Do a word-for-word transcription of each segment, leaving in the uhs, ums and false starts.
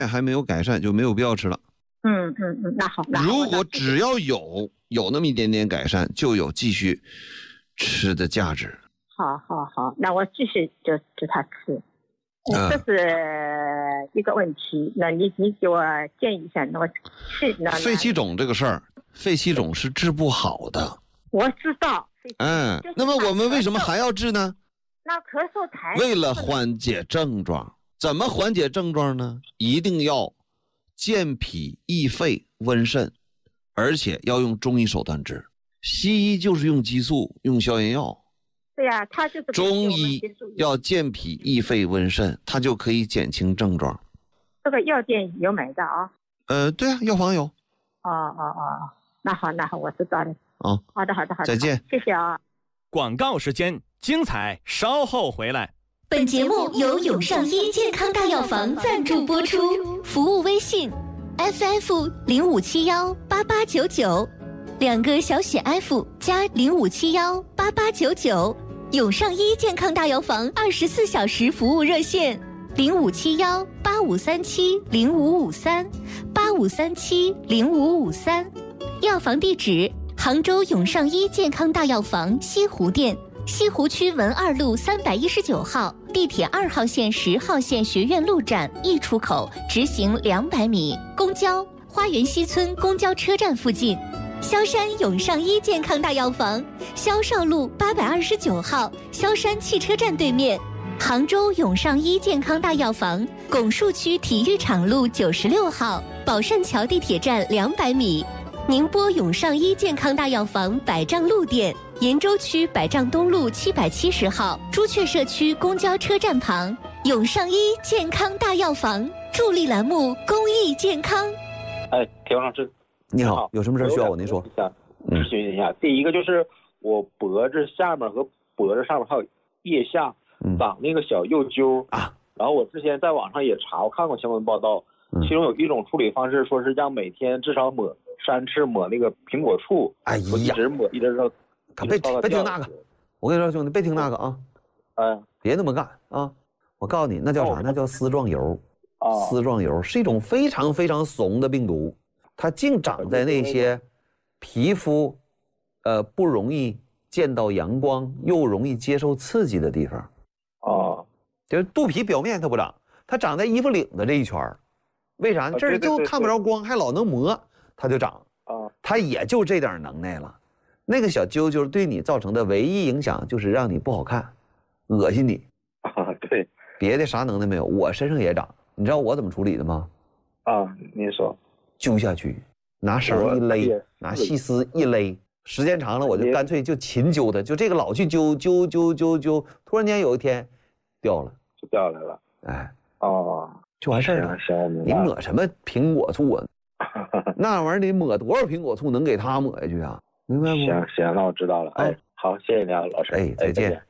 还没有改善，就没有必要吃了。 嗯嗯嗯，那好。那好如果只要有有那么一点点改善，就有继续吃的价值。 好好好，那我继续就就他吃。 嗯、 这是一个问题。那你你给我建议一下，那我去那肺气肿这个事儿，肺气肿是治不好的。 我知道。 嗯，那么我们为什么还要治呢？ 那咳嗽才为了缓解症状。怎么缓解症状呢？一定要健脾益肺温肾，而且要用中医手段治。西医就是用激素用消炎药。 对呀、啊，他就是中医要健脾益肺温肾，它就可以减轻症状。 这个药店有买的啊？ 呃，对啊，药房有。 哦哦哦，那好那好，我知道了。 啊， 好的好的好的， 再见， 谢谢啊。 广告时间，精彩稍后回来。 本节目由永上医健康大药房赞助播出，服务微信 F F 零五七幺八八九九，两个小写 F 加零五七幺八八九九。永上医健康大药房二十四小时服务热线零五七幺八五三七零五五三八五三七零五五三。药房地址：杭州永上医健康大药房西湖店。西湖区文二路三百一十九号，地铁二号线十号线学院路站 E 出口，直行两百米。公交花园西村公交车站附近。萧山永上医健康大药房，萧少路八百二十九号，萧山汽车站对面。杭州永上医健康大药房，拱墅区体育场路九十六号，宝善桥地铁站两百米。宁波永上医健康大药房百丈路店，延州区百丈东路七百七十号，朱雀社区公交车站旁。永上医健康大药房助力栏目，公益健康。 哎，田老师， 你好，有什么事需要我您说？ 咨询一下，第一个就是我脖子下面和脖子上面还有腋下长那个小幼揪啊。然后我之前在网上也查，我看过相关报道，其中有一种处理方式，说是让每天至少抹三次抹那个苹果醋。 哎呀， 一直抹，一直到可别别听那个，我跟你说兄弟，别听那个啊， 嗯， 别那么干啊！我告诉你，那叫啥？那叫丝状疣。啊，丝状疣是一种非常非常怂的病毒，它净长在那些皮肤，呃，不容易见到阳光又容易接受刺激的地方。 啊， 就是肚皮表面它不长，它长在衣服领子这一圈。为啥？这儿就看不着光，还老能磨，它就长。啊，它也就这点能耐了。那个小揪揪对你造成的唯一影响就是让你不好看，恶心你。 啊，对， 别的啥能耐没有。我身上也长，你知道我怎么处理的吗？ 啊，您说。 揪下去，拿绳一勒，拿细丝一勒，时间长了我就干脆就勤揪它，就这个老去揪揪揪揪揪，突然间有一天掉了， 就掉下来了。 哎， 哦， 就完事儿了。 行， 你抹什么苹果醋啊？那玩意儿得抹多少苹果醋能给他抹下去啊？明白吗？ 行行，那我知道了。哎，好，谢谢你啊，老师。 哎，再见。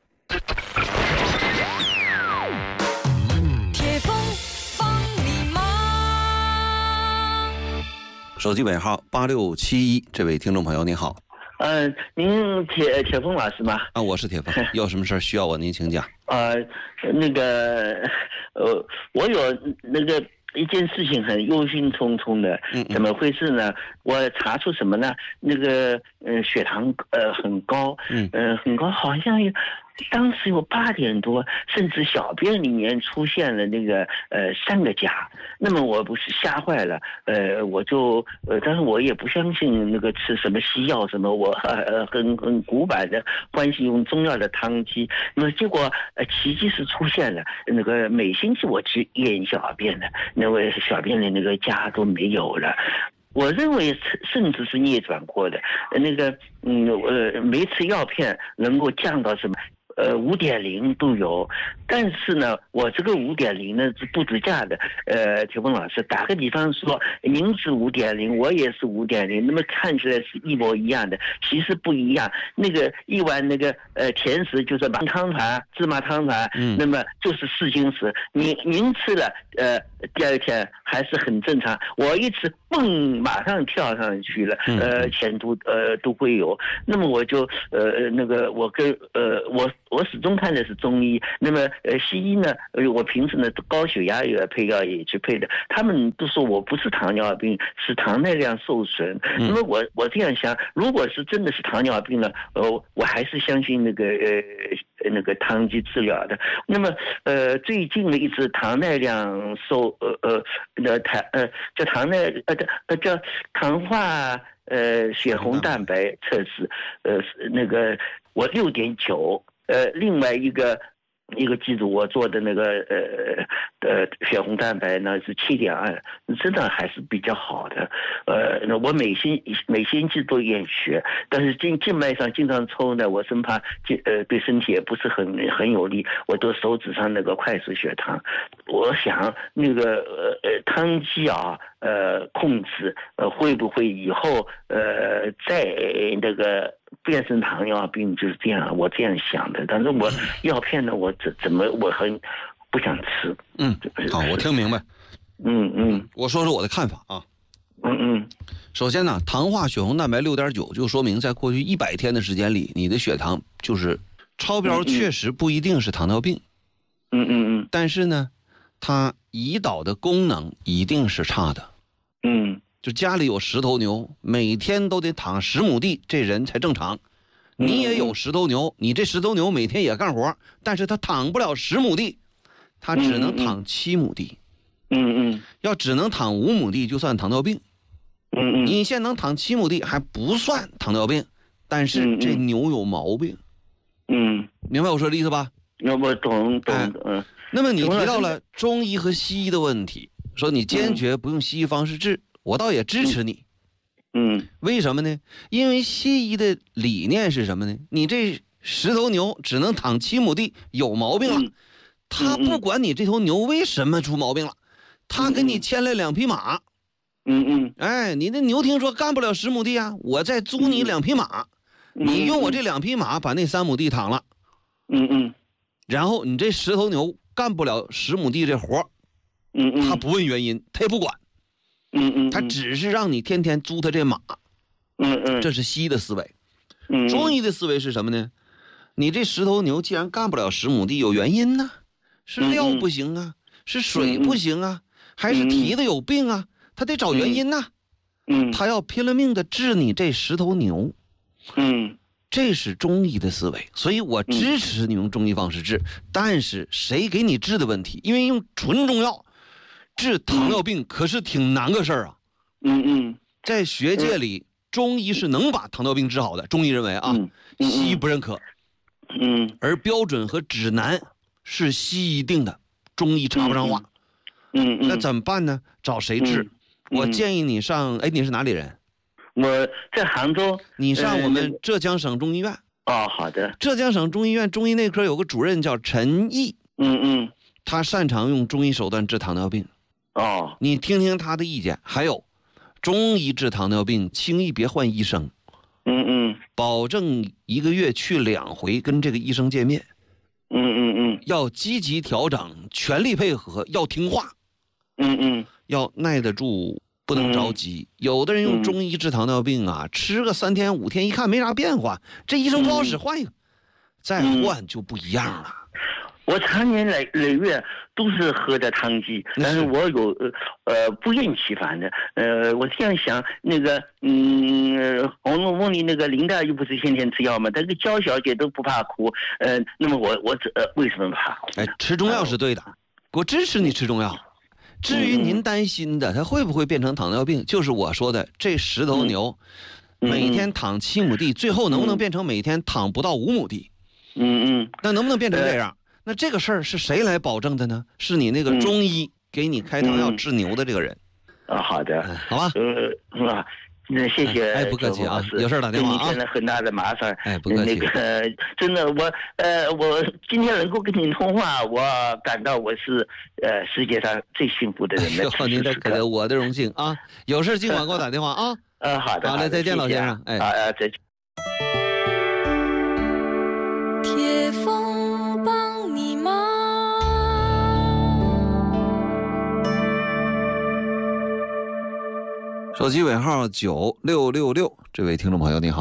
手机尾号八六七一，这位听众朋友您好。 呃，您铁铁峰老师吗？ 啊，我是铁峰，有什么事需要我您请讲。 呃，那个，呃，我有那个一件事情很忧心忡忡的，嗯嗯怎么回事呢？我查出什么呢？那个，呃，血糖呃很高，嗯，呃很高，好像有。当时有八点多，甚至小便里面出现了那个呃三个甲，那么我不是吓坏了，呃我就呃，但是我也不相信那个吃什么西药什么，我呃很很古板的欢喜用中药的汤剂，那么结果呃奇迹是出现了，那个每星期我去验小便的，那个小便的那个甲都没有了。我认为甚至是逆转过的，那个嗯呃没吃药片能够降到什么？呃，五点零都有，但是呢，我这个五点零呢是不支架的。呃，铁峰老师，打个比方说，您是五点零，我也是五点零，那么看起来是一模一样的，其实不一样。那个一碗那个呃甜食就是麻汤团、芝麻汤团，嗯，那么就是四斤十。您您吃了，呃，第二天还是很正常。我一吃，蹦，马上跳上去了，呃，前途呃都会有。那么我就呃那个我跟呃我。 我始终看的是中医。那么呃西医呢，呃我平时呢高血压也配药也去配的，他们都说我不是糖尿病，是糖耐量受损。嗯、那么我我这样想，如果是真的是糖尿病呢，呃我还是相信那个呃那个糖剂治疗的。那么呃最近的一次糖耐量受呃呃那糖呃叫糖耐呃呃叫糖化呃血红蛋白测试，呃那个我六点九，呃另外一个一个机组我做的那个呃呃血红蛋白呢是七点二，真的还是比较好的。呃，那我每星每星期都验血，但是静静脉上经常抽呢，我生怕呃对身体也不是很很有利，我都手指上那个快速血糖。我想那个呃呃汤剂啊呃控制呃会不会以后呃在那个变成糖尿病，就是这样，我这样想的。但是我药片呢，我怎怎么我很不想吃。 嗯，好，我听明白。 嗯嗯， 我说说我的看法啊。 嗯嗯， 首先呢，糖化血红蛋白六点九就说明在过去一百天的时间里，你的血糖就是超标，确实不一定是糖尿病。 嗯嗯嗯， 但是呢，它胰岛的功能一定是差的。 嗯。 就家里有十头牛，每天都得躺十亩地，这人才正常。你也有十头牛，你这十头牛每天也干活，但是他躺不了十亩地，他只能躺七亩地。 嗯嗯， 要只能躺五亩地就算糖尿病。 嗯嗯， 你现在能躺七亩地还不算糖尿病，但是这牛有毛病。 嗯， 明白我说的意思吧？ 我懂懂嗯。 那么你提到了中医和西医的问题，说你坚决不用西医方式治。我倒也支持你， 嗯， 为什么呢？因为西医的理念是什么呢？你这十头牛只能躺七亩地，有毛病了， 嗯、 他不管你这头牛为什么出毛病了，他给你牵来两匹马， 嗯嗯， 哎，你的牛听说干不了十亩地啊，我再租你两匹马， 嗯、 你用我这两匹马把那三亩地躺了， 嗯嗯， 然后你这十头牛干不了十亩地这活， 嗯嗯， 他不问原因，他也不管。 嗯嗯， 他只是让你天天租他这马， 嗯嗯， 这是西医的思维。 嗯， 中医的思维是什么呢？你这十头牛既然干不了十亩地，有原因呢，是料不行啊，是水不行啊，还是蹄子有病啊？他得找原因呢。 嗯， 他要拼了命的治你这十头牛。 嗯， 这是中医的思维，所以我支持你用中医方式治。但是谁给你治的问题？因为用纯中药治糖尿病可是挺难个事儿啊。 嗯嗯， 在学界里，中医是能把糖尿病治好的，中医认为啊，西医不认可。 嗯， 而标准和指南是西医定的，中医插不上话。 嗯嗯， 那怎么办呢？找谁治？我建议你上，哎，你是哪里人？ 我在杭州。 你上我们浙江省中医院。 哦，好的。 浙江省中医院中医内科有个主任叫陈毅。 嗯嗯， 他擅长用中医手段治糖尿病。 哦， 你听听他的意见。还有，中医治糖尿病轻易别换医生。 嗯嗯， 保证一个月去两回跟这个医生见面。 嗯嗯嗯， 要积极调整，全力配合，要听话。 嗯嗯， 要耐得住，不能着急。嗯、有的人用中医治糖尿病啊，嗯、吃个三天五天，一看没啥变化，这医生不好使，换一个，再换就不一样了。 我常年累累月都是喝的汤剂，但是我有呃不厌其烦的呃，我这样想，那个嗯，《红楼梦》里那个林黛玉不是天天吃药吗？但是娇小姐都不怕苦，呃，那么我我呃为什么怕苦？ 哎，吃中药是对的，我支持你吃中药。至于您担心的，它会不会变成糖尿病？就是我说的，这十头牛每天躺七亩地，最后能不能变成每天躺不到五亩地？ 嗯嗯， 那能不能变成这样？那这个事儿是谁来保证的呢？是你那个中医给你开汤药治牛的这个人。 啊、嗯，好的， 好吧。 呃，啊，那谢谢。 哎，不客气啊，有事打电话啊。 添了很大的麻烦。 哎，不客气。 那个，真的，我呃，我今天能够跟你通话，我感到我是呃世界上最幸福的人了。 哎、您的可能我的荣幸啊，有事尽管给我打电话啊。 呃，好的。 好嘞，再见，老先生。哎， 啊啊，再见。 铁风帮你忙。 手机尾号九六六六，这位听众朋友你好。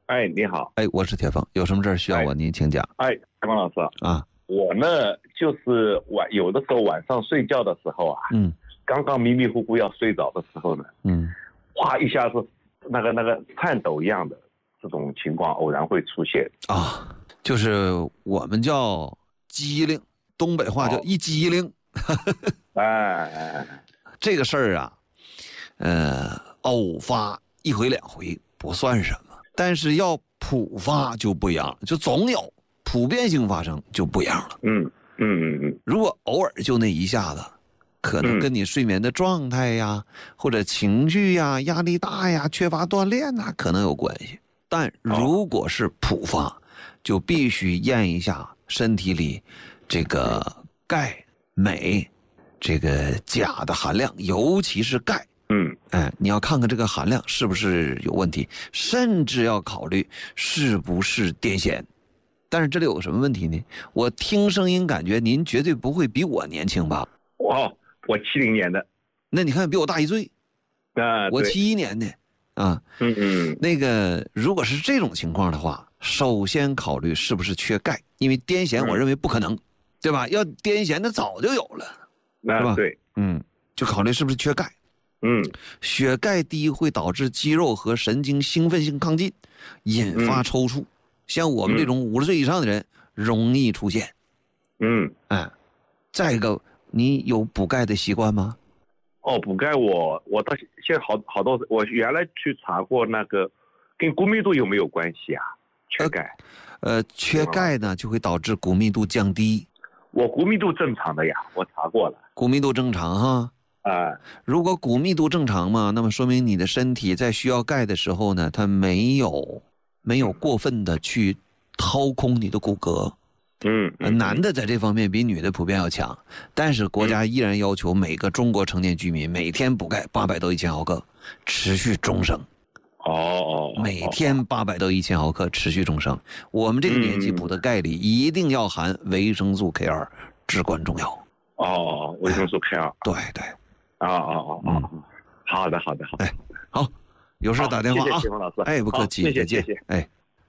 哎，你好。 哎，我是铁峰，有什么事需要我您请讲。 哎，铁峰老师啊， 我呢就是晚有的时候晚上睡觉的时候啊， 嗯， 刚刚迷迷糊糊要睡着的时候呢， 嗯， 哗一下子那个那个颤抖一样的这种情况偶然会出现啊，就是我们叫机灵，东北话叫一机灵。 哎哎， 这个事儿啊，呃，偶发一回两回不算什么，但是要普发就不一样了，就总有普遍性发生就不一样了。 嗯嗯嗯嗯， 如果偶尔就那一下子，可能跟你睡眠的状态呀，嗯、或者情绪呀、压力大呀、缺乏锻炼呐，可能有关系。但如果是普发，哦、就必须验一下身体里这个钙、镁、这个钾的含量，尤其是钙。 嗯， 哎，你要看看这个含量是不是有问题，甚至要考虑是不是癫痫。但是这里有个什么问题呢？我听声音感觉您绝对不会比我年轻吧？ 哦，我七零年的， 那你看比我大一岁。 啊， 我七一年的，啊， 嗯嗯， 那个如果是这种情况的话，首先考虑是不是缺钙，因为癫痫我认为不可能，嗯、对吧？要癫痫的早就有了， 是吧？对， 嗯，就考虑是不是缺钙。 嗯， 血钙低会导致肌肉和神经兴奋性亢进，引发抽搐。嗯、像我们这种五十岁以上的人，容易出现。 嗯， 哎，再一个，你有补钙的习惯吗？ 哦，补钙我我到现在好好多，我原来去查过那个，跟骨密度有没有关系啊？缺钙。 呃，呃缺钙呢就会导致骨密度降低。 我骨密度正常的呀，我查过了。 骨密度正常哈。 啊， 如果骨密度正常嘛，那么说明你的身体在需要钙的时候呢，它没有没有过分的去掏空你的骨骼。 嗯， 嗯男的在这方面比女的普遍要强，但是国家依然要求每个中国成年居民每天补钙八百到一千毫克，持续终生。 哦， 每天八百到一千毫克，持续终生。我们这个年纪补的钙里一定要含维生素 K 二，至关重要。 哦，维生素 K 二。 对对。 啊啊啊啊！好的好的好的。 哎，好，有事打电话啊。 谢谢老师。 哎，不客气， 谢谢谢谢。 哎。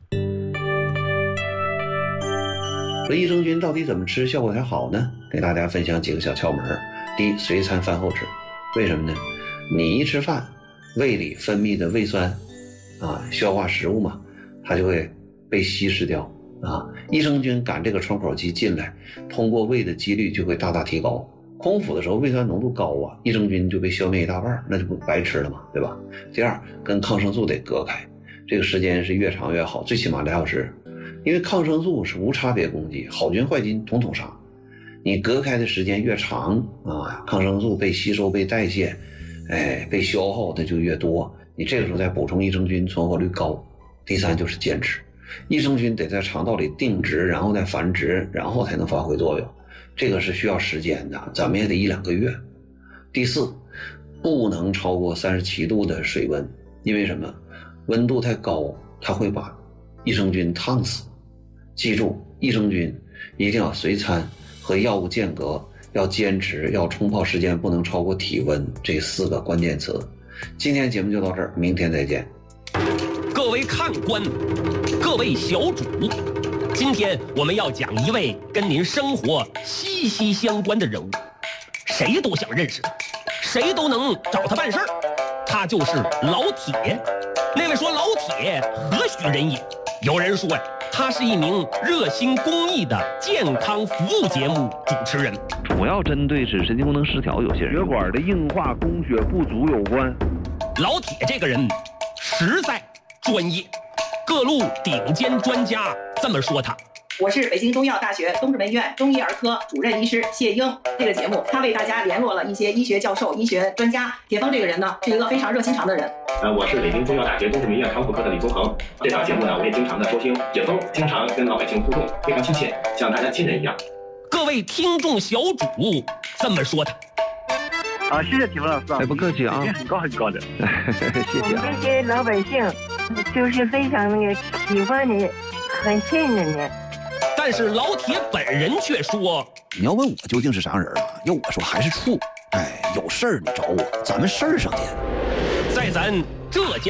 说益生菌到底怎么吃效果才好呢？给大家分享几个小窍门。第一，随餐饭后吃。为什么呢？你一吃饭，胃里分泌的胃酸啊，消化食物嘛，它就会被稀释掉啊。益生菌赶这个窗口期进来，通过胃的几率就会大大提高。空腹的时候胃酸浓度高啊，益生菌就被消灭一大半，那就不白吃了嘛，对吧？第二，跟抗生素得隔开，这个时间是越长越好，最起码俩小时。因为抗生素是无差别攻击，好菌坏菌统统杀。你隔开的时间越长啊，抗生素被吸收被代谢，哎，被消耗的就越多，你这个时候再补充益生菌存活率高。第三就是坚持，益生菌得在肠道里定植，然后再繁殖，然后才能发挥作用，这个是需要时间的，咱们也得一两个月。第四，不能超过三十七度的水温，因为什么？温度太高，它会把益生菌烫死。记住，益生菌一定要随餐和药物间隔，要坚持，要冲泡时间不能超过体温，这四个关键词。今天节目就到这儿，明天再见。 各位看官，各位小主，今天我们要讲一位跟您生活息息相关的人物，谁都想认识他，谁都能找他办事儿，他就是老铁。那位说老铁何许人也？有人说呀，他是一名热心公益的健康服务节目主持人， 主要针对是神经功能失调有些人血管的硬化供血不足有关。 老铁这个人实在专业，各路顶尖专家这么说他。 我是北京中医药大学东直门院中医儿科主任医师谢英。这个节目他为大家联络了一些医学教授、医学专家。铁峰这个人呢，是一个非常热心肠的人。 呃，我是北京中医药大学东直门院康复科的李宗恒。这档节目呢，我也经常的收听。铁峰经常跟老百姓互动，非常亲切，像大家亲人一样。 各位听众小主这么说他。 啊，谢谢铁峰老师啊！ 哎，不客气啊， 很高很高的， 谢谢啊。 我们这些老百姓就是非常那个喜欢你，很信任你。 但是老铁本人却说：“ 你要问我究竟是啥人啊？要我说还是处。哎，有事儿你找我，咱们事儿上见。” 在咱浙江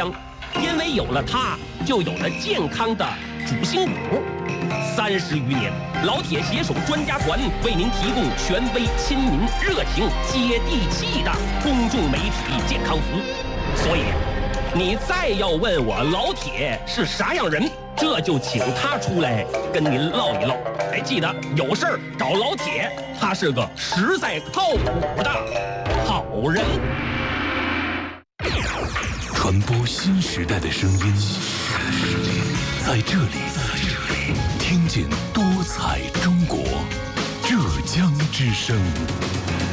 因为有了它，就有了健康的主心骨。三十余年，老铁携手专家团为您提供权威、亲民、热情、接地气的公众媒体健康服务。所以，你再要问我老铁是啥样人，这就请他出来跟您唠一唠。哎，记得有事儿找老铁，他是个实在靠谱的好人。 传播新时代的声音，在这里，听见多彩中国，浙江之声。